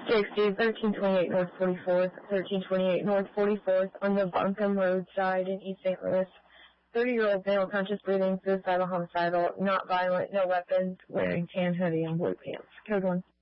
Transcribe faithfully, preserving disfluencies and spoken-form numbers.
Jake Steve, thirteen twenty-eight North forty-fourth, thirteen twenty-eight North forty-fourth on the Buncombe roadside in East Saint Louis. thirty-year-old male, conscious breathing, suicidal, homicidal, not violent, no weapons, wearing tan hoodie and blue pants. Code one.